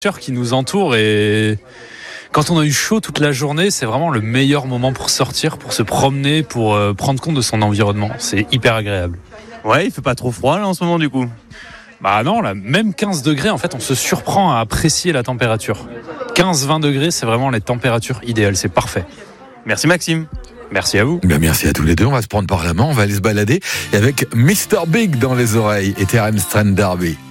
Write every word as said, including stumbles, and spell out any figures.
qui nous entoure et quand on a eu chaud toute la journée, c'est vraiment le meilleur moment pour sortir, pour se promener, pour euh, prendre compte de son environnement. C'est hyper agréable. Ouais, il fait pas trop froid là en ce moment du coup. Bah non, là, même quinze degrés, en fait, on se surprend à apprécier la température. quinze vingt degrés, c'est vraiment les températures idéales, c'est parfait. Merci Maxime. Merci à vous. Ben merci à tous les deux, on va se prendre par la main, on va aller se balader et avec mister Big dans les oreilles et Terence Trent D'Arby.